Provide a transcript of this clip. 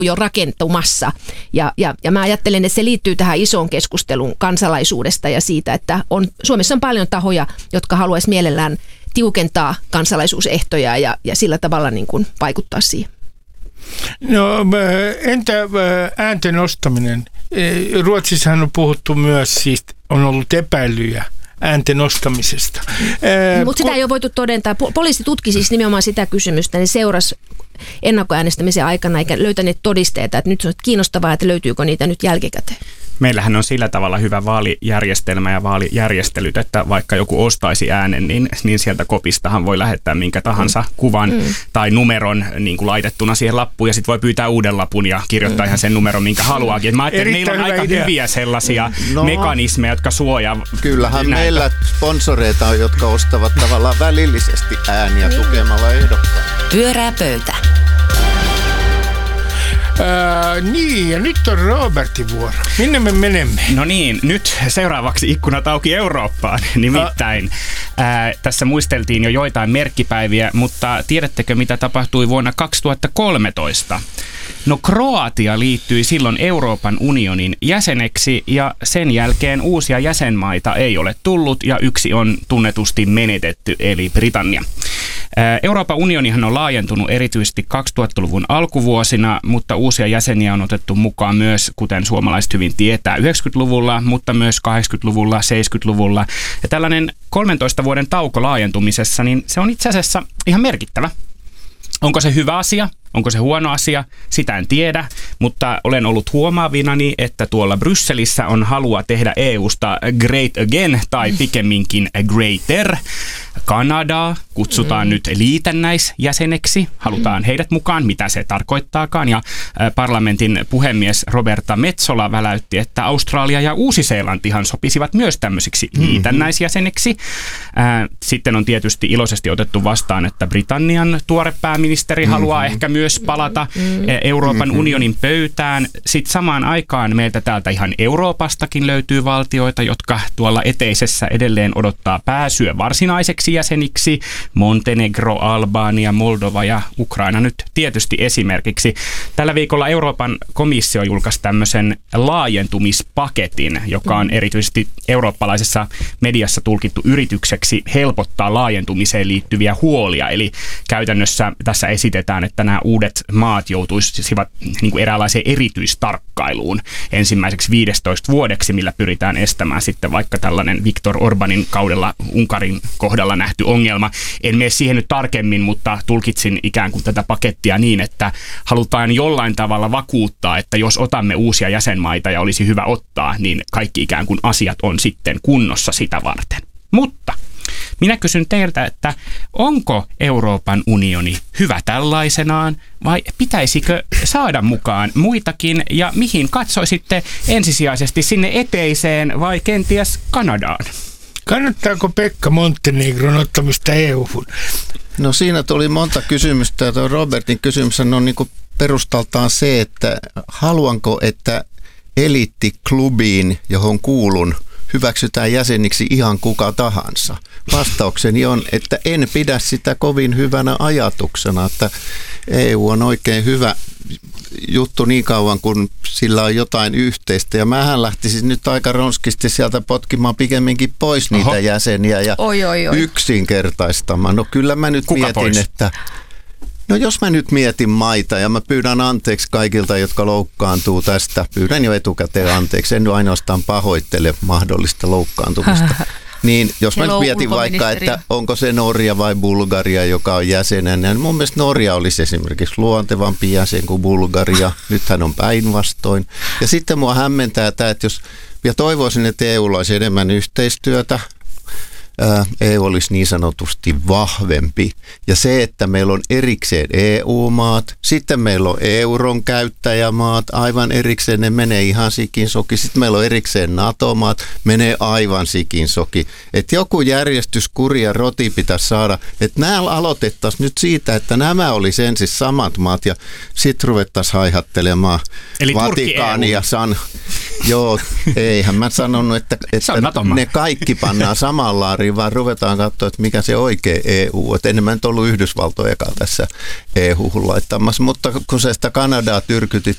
jo rakentumassa. Ja mä ajattelen, että se liittyy tähän isoon keskusteluun kansalaisuudesta ja siitä, että Suomessa on paljon tahoja, jotka haluaisi mielellään tiukentaa kansalaisuusehtoja ja sillä tavalla niin kuin vaikuttaa siihen. No entä äänten nostaminen? Ruotsissahan on puhuttu myös, siis on ollut epäilyjä äänten nostamisesta. Mutta sitä ei ole voitu todentaa. Poliisi tutki siis nimenomaan sitä kysymystä, niin seurasi ennakkoäänestämisen aikana eikä löytäneet todisteita, että nyt on kiinnostavaa, että löytyykö niitä nyt jälkikäteen. Meillähän on sillä tavalla hyvä vaalijärjestelmä ja vaalijärjestelyt, että vaikka joku ostaisi äänen, niin sieltä kopistahan voi lähettää minkä tahansa kuvan tai numeron niin kuin laitettuna siihen lappuun ja sitten voi pyytää uuden lapun ja kirjoittaa ihan sen numeron, minkä haluaakin. Et mä ajattelin, että meillä on aika hyviä sellaisia mekanismeja, jotka suojaa. Kyllähän meillä sponsoreita on, jotka ostavat tavallaan välillisesti ääniä tukemalla ehdokkaan. Pyörää pöytä. Niin, ja nyt on Robertin vuoro. Minne me menemme? No niin, nyt seuraavaksi ikkunat auki Eurooppaan. Nimittäin tässä muisteltiin jo joitain merkkipäiviä, mutta tiedättekö mitä tapahtui vuonna 2013? No Kroatia liittyi silloin Euroopan unionin jäseneksi ja sen jälkeen uusia jäsenmaita ei ole tullut ja yksi on tunnetusti menetetty eli Britannia. Euroopan unionihan on laajentunut erityisesti 2000-luvun alkuvuosina, mutta uusia jäseniä on otettu mukaan myös, kuten suomalaiset hyvin tietää, 90-luvulla, mutta myös 80-luvulla, 70-luvulla. Ja tällainen 13 vuoden tauko laajentumisessa, niin se on itse asiassa ihan merkittävä. Onko se hyvä asia? Onko se huono asia? Sitä en tiedä, mutta olen ollut huomaavinani, että tuolla Brysselissä on halua tehdä EUsta great again tai pikemminkin greater. Kanadaa kutsutaan nyt liitännäisjäseneksi. Halutaan heidät mukaan, mitä se tarkoittaakaan. Ja parlamentin puhemies Roberta Metsola väläytti, että Australia ja Uusi-Seelantihan sopisivat myös tämmöisiksi liitännäisjäseneksi. Sitten on tietysti iloisesti otettu vastaan, että Britannian tuore pääministeri haluaa ehkä myös palata Euroopan unionin pöytään. Sitten samaan aikaan meiltä täältä ihan Euroopastakin löytyy valtioita, jotka tuolla eteisessä edelleen odottaa pääsyä varsinaiseksi jäseniksi. Montenegro, Albania, Moldova ja Ukraina nyt tietysti esimerkiksi. Tällä viikolla Euroopan komissio julkaisi tämmöisen laajentumispaketin, joka on erityisesti eurooppalaisessa mediassa tulkittu yritykseksi helpottaa laajentumiseen liittyviä huolia. Eli käytännössä tässä esitetään, että nämä uudet maat joutuisivat niin kuin eräänlaiseen erityistarkkailuun ensimmäiseksi 15 vuodeksi, millä pyritään estämään sitten vaikka tällainen Viktor Orbanin kaudella Unkarin kohdalla nähty ongelma. En mene siihen nyt tarkemmin, mutta tulkitsin ikään kuin tätä pakettia niin, että halutaan jollain tavalla vakuuttaa, että jos otamme uusia jäsenmaita ja olisi hyvä ottaa, niin kaikki ikään kuin asiat on sitten kunnossa sitä varten. Mutta minä kysyn teiltä, että onko Euroopan unioni hyvä tällaisenaan vai pitäisikö saada mukaan muitakin ja mihin katsoisitte ensisijaisesti sinne eteiseen vai kenties Kanadaan? Kannattaako Pekka Montenegron ottamista EU-hun? No siinä tuli monta kysymystä ja Robertin kysymys on niin kuin perustaltaan se, että haluanko, että eliittiklubiin, johon kuulun, hyväksytään jäseniksi ihan kuka tahansa. Vastaukseni on, että en pidä sitä kovin hyvänä ajatuksena, että EU on oikein hyvä juttu niin kauan, kun sillä on jotain yhteistä. Ja mähän lähtisin nyt aika ronskisti sieltä potkimaan pikemminkin pois niitä jäseniä ja yksinkertaistamaan. No kyllä mä nyt mietin, pois? Että no jos mä nyt mietin maita ja mä pyydän anteeksi kaikilta, jotka loukkaantuu tästä. Pyydän jo etukäteen anteeksi, en ainoastaan pahoittele mahdollista loukkaantumista. Niin jos mä nyt mietin vaikka, että onko se Norja vai Bulgaria, joka on jäsenenä, niin mun mielestä Norja olisi esimerkiksi luontevampi jäsen kuin Bulgaria. Nythän on päinvastoin. Ja sitten mua hämmentää tämä, että jos ja toivoisin, että EUlla olisi enemmän yhteistyötä, EU olisi niin sanotusti vahvempi. Ja se, että meillä on erikseen EU-maat, sitten meillä on euron käyttäjämaat, aivan erikseen ne menee ihan sikinsoki. Sitten meillä on erikseen NATO-maat, menee aivan sikinsoki. Että joku järjestyskuri ja roti pitäisi saada, että nämä aloitettaisiin nyt siitä, että nämä olisi ensin samat maat ja sitten ruvettaisiin haihattelemaan Vatikaania. Joo, eihän mä sanonut, että ne kaikki pannaan samaan laariin, vaan ruvetaan katsoa, että mikä se oikea EU. Että enemmän nyt ollut Yhdysvaltojakaan tässä EU-hun laittamassa. Mutta kun sä sitä Kanadaa tyrkytit